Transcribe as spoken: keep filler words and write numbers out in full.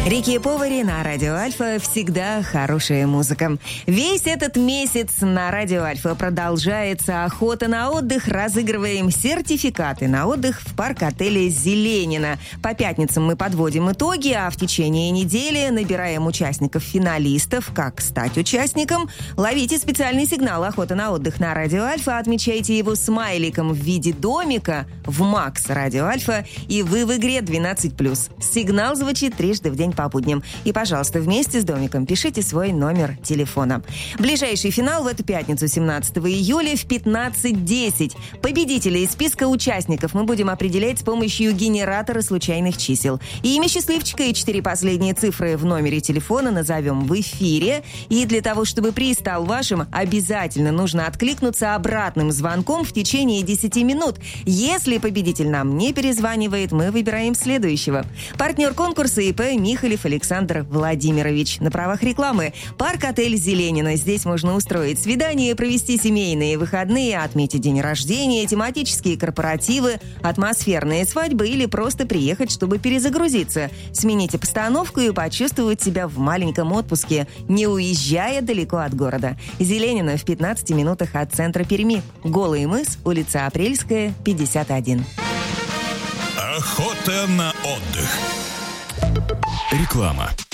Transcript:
Рики Повари на Радио Альфа. Всегда хорошая музыка. Весь этот месяц на Радио Альфа продолжается охота на отдых. Разыгрываем сертификаты на отдых в парк-отеле «Зеленина». По пятницам мы подводим итоги, а в течение недели набираем участников-финалистов. Как стать участником? Ловите специальный сигнал «Охота на отдых» на Радио Альфа. Отмечайте его смайликом в виде домика в Макс Радио Альфа. И вы в игре двенадцать плюс. Сигнал звучит трижды в день по будням. И, пожалуйста, вместе с домиком пишите свой номер телефона. Ближайший финал в эту пятницу, семнадцатого июля в пятнадцать десять. Победителей из списка участников мы будем определять с помощью генератора случайных чисел. Имя счастливчика и четыре последние цифры в номере телефона назовем в эфире. И для того, чтобы приз стал вашим, обязательно нужно откликнуться обратным звонком в течение десяти минут. Если победитель нам не перезванивает, мы выбираем следующего. Партнер конкурса ИП Михалев Александр Владимирович. На правах рекламы. Парк-отель «Зеленина». Здесь можно устроить свидание, провести семейные выходные, отметить день рождения, тематические корпоративы, атмосферные свадьбы или просто приехать, чтобы перезагрузиться. Сменить обстановку и почувствовать себя в маленьком отпуске, не уезжая далеко от города. «Зеленина» в пятнадцати минутах от центра Перми. Голый мыс, улица Апрельская, пятьдесят один. Охота на отдых. Реклама.